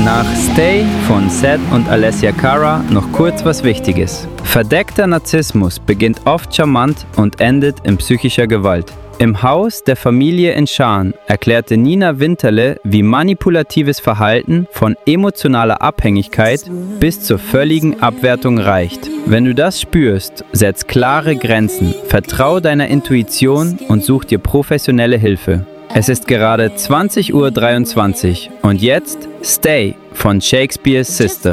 Nach Stay von Seth und Alessia Cara noch kurz was Wichtiges. Verdeckter Narzissmus beginnt oft charmant und endet in psychischer Gewalt. Im Haus der Familie in Schaan erklärte Nina Winterle, wie manipulatives Verhalten von emotionaler Abhängigkeit bis zur völligen Abwertung reicht. Wenn du das spürst, setz klare Grenzen, vertrau deiner Intuition und such dir professionelle Hilfe. Es ist gerade 20:23 Uhr und jetzt Stay von Shakespeare's Sister.